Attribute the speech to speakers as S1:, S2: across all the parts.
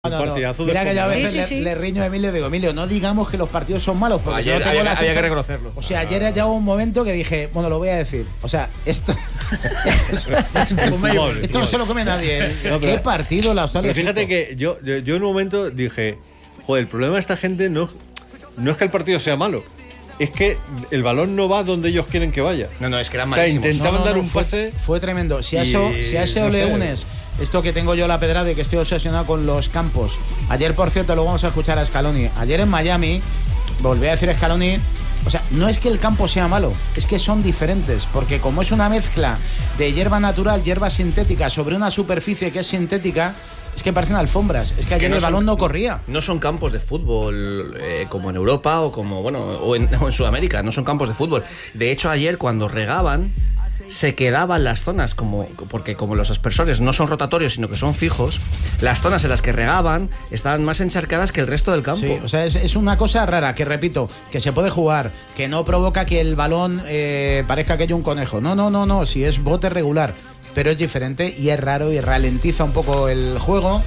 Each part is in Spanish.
S1: Partidazo
S2: Mira que ya a veces
S3: Sí.
S2: le riño a Emilio, digo, Emilio, no digamos que los partidos son malos, porque
S1: ayer,
S2: yo tengo
S1: había que reconocerlo.
S2: O sea, ayer ha llegado un momento que dije, bueno, lo voy a decir. O sea, esto no se lo come nadie.
S1: No,
S2: ¿Qué partido la Australia?
S1: Pero fíjate que yo en un momento dije, joder, el problema de esta gente no es que el partido sea malo, es que el balón no va donde ellos quieren que vaya.
S4: No, es que eran
S1: O sea,
S4: malísimos.
S1: intentaban dar un
S2: fue,
S1: pase.
S2: Fue tremendo. Si a eso le unes esto que tengo yo la pedrada y que estoy obsesionado con los campos. Ayer, por cierto, luego vamos a escuchar a Scaloni. Ayer en Miami, volví a decir a Scaloni, o sea, no es que el campo sea malo, es que son diferentes, porque como es una mezcla de hierba natural, hierba sintética sobre una superficie que es sintética, es que parecen alfombras. Es que ayer el balón no corría.
S4: No son campos de fútbol como en Europa o como o en Sudamérica. No son campos de fútbol. De hecho, ayer cuando regaban se quedaban las zonas porque como los aspersores no son rotatorios sino que son fijos, las zonas en las que regaban estaban más encharcadas que el resto del campo.
S2: Sí, o sea, es una cosa rara que, repito, que se puede jugar, que no provoca que el balón parezca que hay un conejo. No, si es bote regular. Pero es diferente y es raro y ralentiza un poco el juego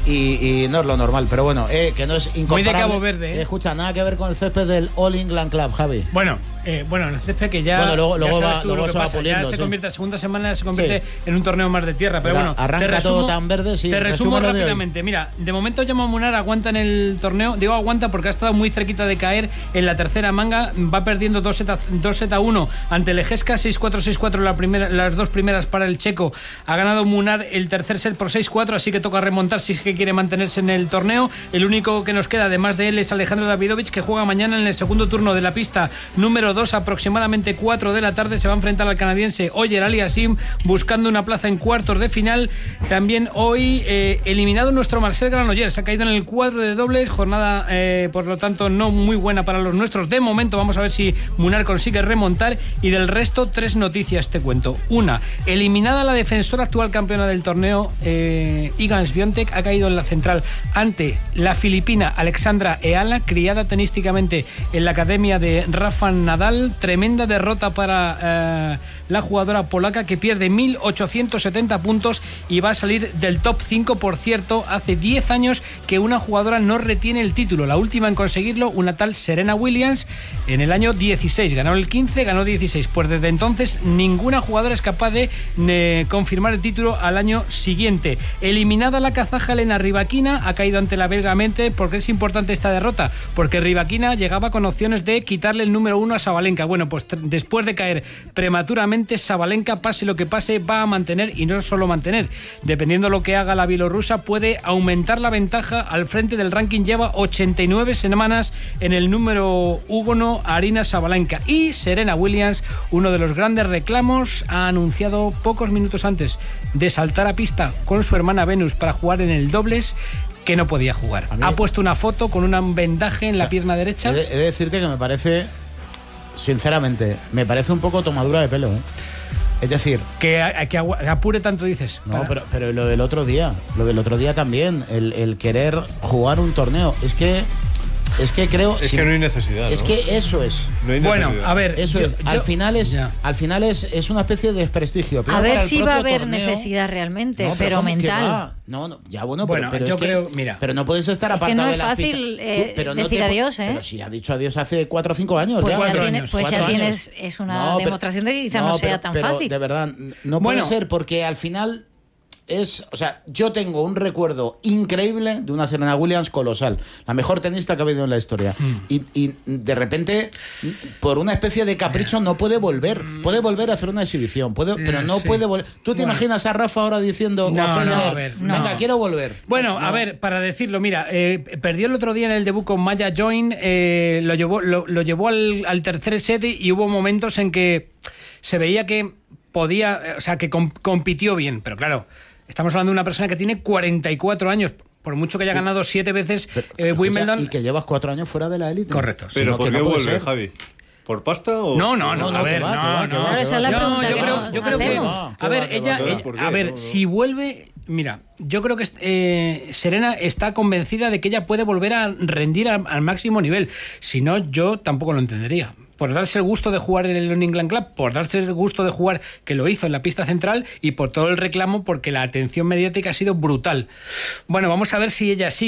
S2: y no es lo normal. Pero bueno, que no es incomparable.
S3: Muy de Cabo Verde, ¿eh?
S2: Escucha, nada que ver con el césped del All England Club, Javi.
S3: Bueno, el césped que ya.
S2: Bueno, luego
S3: ya
S2: va, luego se va puliendo.
S3: Ya se convierte, la segunda semana se convierte en un torneo más de tierra. Pero bueno,
S2: arranca todo tan verde. Sí,
S3: te resumo rápidamente. Mira, de momento Jaume Munar aguanta en el torneo. Digo aguanta porque ha estado muy cerquita de caer en la tercera manga. Va perdiendo 2-1 ante el Egesca, 6-4, 6-4 las dos primeras para el checo. Ha ganado Munar el tercer set por 6-4, así que toca remontar si es que quiere mantenerse en el torneo. El único que nos queda, además de él, es Alejandro Davidovich, que juega mañana en el segundo turno de la pista número 2, aproximadamente 4 de la tarde. Se va a enfrentar al canadiense Oyer Aliassime, buscando una plaza en cuartos de final. También hoy eliminado nuestro Marcel Granollers, se ha caído en el cuadro de dobles, jornada por lo tanto no muy buena para los nuestros de momento. Vamos a ver si Munar consigue remontar. Y del resto, 3 noticias te cuento. Una, eliminada la defensora actual campeona del torneo, Iga Swiatek, ha caído en la central ante la filipina Alexandra Eala, criada tenísticamente en la academia de Rafa Nadal. Tremenda derrota para la jugadora polaca, que pierde 1.870 puntos y va a salir del top 5. Por cierto, hace 10 años que una jugadora no retiene el título. La última en conseguirlo, una tal Serena Williams, en el año 16. Ganó el 15, ganó 16. Pues desde entonces ninguna jugadora es capaz de confirmar el título al año siguiente. Eliminada la kazaja Elena Rybakina, ha caído ante la belga Mente. ¿Por qué es importante esta derrota? Porque Rybakina llegaba con opciones de quitarle el número 1 a Sabalenka. Bueno, pues después de caer prematuramente, Sabalenka, pase lo que pase, va a mantener, y no solo mantener, dependiendo lo que haga la bielorrusa, puede aumentar la ventaja al frente del ranking. Lleva 89 semanas en el número 1 Aryna Sabalenka. Y Serena Williams, uno de los grandes reclamos, ha anunciado pocos minutos antes de saltar a pista con su hermana Venus para jugar en el dobles que no podía jugar. Ha puesto una foto con un vendaje en la pierna derecha.
S2: He de decirte que me parece, sinceramente, me parece un poco tomadura de pelo, ¿eh? Es decir,
S3: que apure tanto, dices.
S2: No, pero lo del otro día también, el querer jugar un torneo, es que creo...
S1: Es que no hay necesidad,
S2: es,
S1: ¿no?
S2: que eso es.
S1: No hay
S3: bueno,
S1: necesidad.
S3: a ver...
S2: Eso es. Al final es una especie de desprestigio.
S5: A ver si va a haber necesidad realmente,
S2: no,
S5: pero mental.
S2: Ya bueno,
S3: pero
S2: yo
S3: creo, mira...
S2: Pero no puedes estar apartado
S5: no
S2: de la pista.
S5: Es fácil decir adiós, ¿eh?
S2: Pero si ha dicho adiós hace 4 o 5 años.
S5: Pues
S2: ya.
S5: ya tienes... Es una demostración de que quizá no sea tan fácil.
S2: De verdad, no puede ser, porque al final... O sea, yo tengo un recuerdo increíble de una Serena Williams colosal, la mejor tenista que ha habido en la historia. Y de repente, por una especie de capricho, no puede volver. Puede volver a hacer una exhibición, pero no puede volver. ¿Tú te imaginas a Rafa ahora diciendo, venga, quiero volver?
S3: Bueno, a ver, para decirlo, mira, perdió el otro día en el debut con Maya Join, lo llevó al tercer set y hubo momentos en que se veía que podía, o sea, que compitió bien, pero claro, estamos hablando de una persona que tiene 44 años, por mucho que haya ganado 7 veces Wimbledon.
S2: Y que llevas 4 años fuera de la élite.
S3: Correcto.
S1: Pero ¿por qué vuelve, Javi? ¿Por pasta o...?
S3: No, a ver,
S5: Claro, esa es la pregunta.
S3: Yo creo que... A ver, si vuelve... Mira, yo creo que Serena está convencida de que ella puede volver a rendir al máximo nivel. Si no, yo tampoco lo entendería. por darse el gusto de jugar en el New England Club, por darse el gusto de jugar, que lo hizo en la pista central, y por todo el reclamo, porque la atención mediática ha sido brutal. Bueno, vamos a ver si ella sí